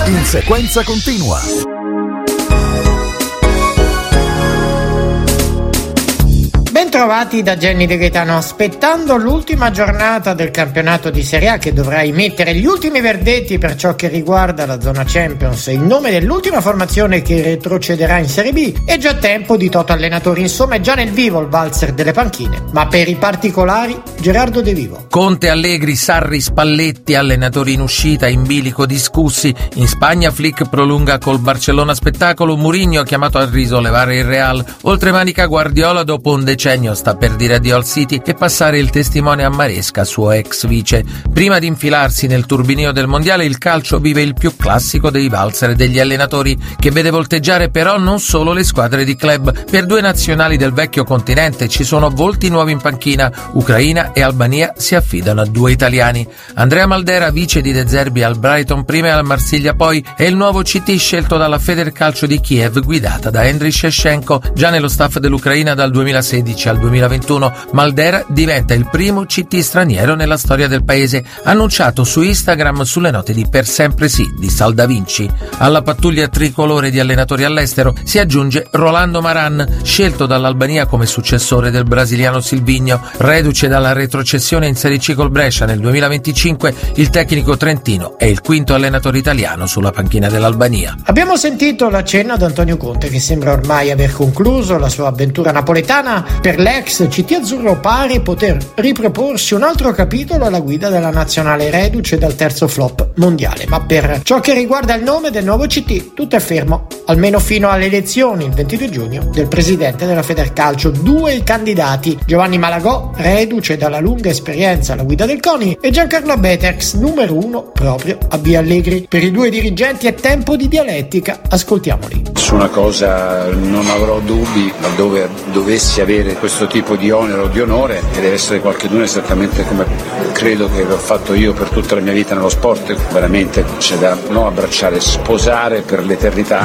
in sequenza continua. Bentrovati da Gianni De Gaetano. Aspettando l'ultima giornata del campionato di Serie A, che dovrà emettere gli ultimi verdetti per ciò che riguarda la zona Champions e il nome dell'ultima formazione che retrocederà in Serie B, è già tempo di Toto allenatori. Insomma, è già nel vivo il valzer delle panchine, ma per i particolari Gerardo De Vivo. Conte, Allegri, Sarri, Spalletti, allenatori in uscita, in bilico, discussi. In Spagna Flick prolunga col Barcellona spettacolo, Mourinho chiamato a risollevare il Real. Oltre Manica, Guardiola dopo un decennio sta per dire addio al City e passare il testimone a Maresca, suo ex vice. Prima di infilarsi nel turbinio del mondiale, il calcio vive il più classico dei valzer degli allenatori, che vede volteggiare però non solo le squadre di club. Per due nazionali del vecchio continente ci sono volti nuovi in panchina. Ucraina e Albania si affidano a due italiani. Andrea Maldera, vice di De Zerbi al Brighton prima e al Marsiglia poi, è il nuovo CT scelto dalla Federcalcio di Kiev guidata da Andriy Shevchenko. Già nello staff dell'Ucraina dal 2016 al 2021, Maldera diventa il primo CT straniero nella storia del paese, annunciato su Instagram sulle note di Per Sempre Sì di Sal Da Vinci. Alla pattuglia tricolore di allenatori all'estero si aggiunge Rolando Maran, scelto dall'Albania come successore del brasiliano Silvinho. Reduce dalla retrocessione in Serie C col Brescia nel 2025, il tecnico trentino è il quinto allenatore italiano sulla panchina dell'Albania. Abbiamo sentito l'accenno ad Antonio Conte, che sembra ormai aver concluso la sua avventura napoletana. Per l'ex CT azzurro pare poter riproporsi un altro capitolo alla guida della nazionale reduce dal terzo flop mondiale, ma per ciò che riguarda il nome del nuovo CT tutto è fermo, almeno fino alle elezioni il 22 giugno del presidente della Federcalcio. Due i candidati: Giovanni Malagò, reduce dalla lunga esperienza alla guida del CONI, e Giancarlo Betex, numero uno proprio a Via Allegri. Per i due dirigenti è tempo di dialettica, ascoltiamoli. Su una cosa non avrò dubbi, laddove dovessi avere questo tipo di onere o di onore, che deve essere qualcheduno esattamente come credo che ho fatto io per tutta la mia vita nello sport. Veramente c'è da abbracciare, sposare per l'eternità